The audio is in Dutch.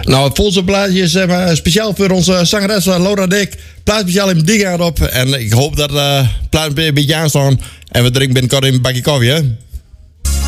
Nou, volgende plaatje is speciaal voor onze zangeres Laura Dick. Plaat speciaal in die gaat op. En ik hoop dat plaat een beetje aanstaan. En we drinken binnenkort een bakje koffie, hè?